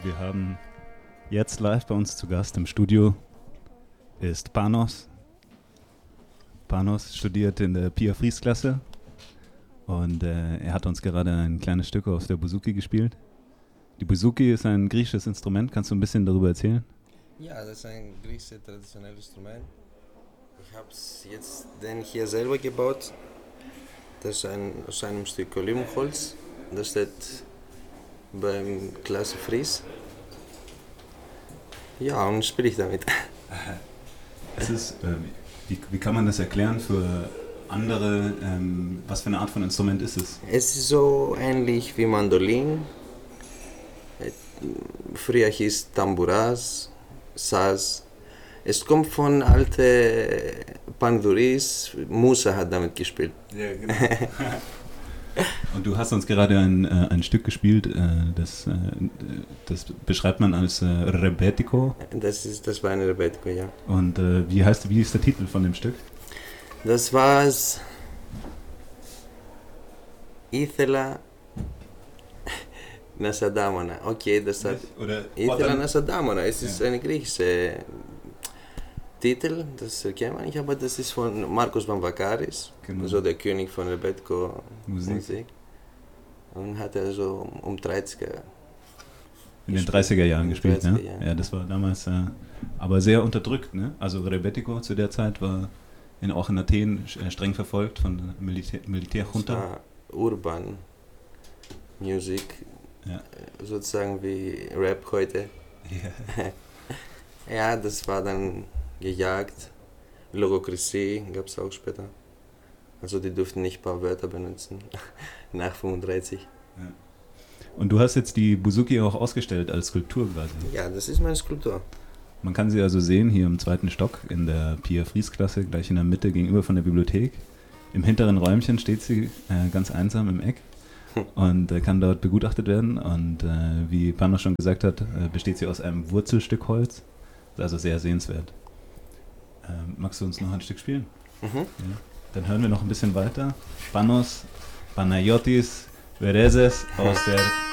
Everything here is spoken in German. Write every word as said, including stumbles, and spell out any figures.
Wir haben jetzt live bei uns zu Gast im Studio ist Panos. Panos studiert in der Pia Fries Klasse und äh, er hat uns gerade ein kleines Stück aus der Bouzouki gespielt. Die Bouzouki ist ein griechisches Instrument. Kannst du ein bisschen darüber erzählen? Ja, das ist ein griechisches traditionelles Instrument. Ich habe es jetzt den hier selber gebaut. Das ist ein, aus einem Stück Olivenholz. Das steht beim Klasse Fries. Ja, und spiele ich damit. Es ist, äh, wie, wie kann man das erklären für andere? Ähm, was für eine Art von Instrument ist es? Es ist so ähnlich wie Mandolin. Früher hieß Tambouras, Saz. Es kommt von alten Panduris. Musa hat damit gespielt. Ja, genau. Und du hast uns gerade ein, äh, ein Stück gespielt, äh, das, äh, das beschreibt man als äh, Rebetiko. Das, ist, das war ein Rebetiko, ja. Und äh, wie heißt, wie ist der Titel von dem Stück? Das war's. Ήθελα να σ' αντάμωνα. Okay, das hat. Oder Ήθελα να σ' αντάμωνα. Es ist ja. ein griechischer Titel, das erkennt man nicht, aber das ist von Marcos Vamvakaris, genau. Also der König von Rebetiko Musik. Musik. Und hat er so um dreißiger in den dreißiger Jahren gespielt, ne? Jahren. Ja, das war damals äh, aber sehr unterdrückt, ne? Also Rebetiko zu der Zeit war in, auch in Athen äh, streng verfolgt von der Militär, Militärjunta. Das war Urban Music, ja. Sozusagen wie Rap heute. Yeah. Ja, das war dann gejagt. Logokrisie gab es auch später. Also die durften nicht ein paar Wörter benutzen, nach fünfunddreißig. Ja. Und du hast jetzt die Bouzouki auch ausgestellt als Skulptur quasi? Ja, das ist meine Skulptur. Man kann sie also sehen hier im zweiten Stock in der Pia Fries Klasse, gleich in der Mitte gegenüber von der Bibliothek. Im hinteren Räumchen steht sie äh, ganz einsam im Eck und äh, kann dort begutachtet werden. Und äh, wie Panos schon gesagt hat, äh, besteht sie aus einem Wurzelstück Holz. Ist also sehr sehenswert. Ähm, magst du uns noch ein Stück spielen? Mhm. Ja. Dann hören wir noch ein bisschen weiter. Panos Panayotis Verezes aus der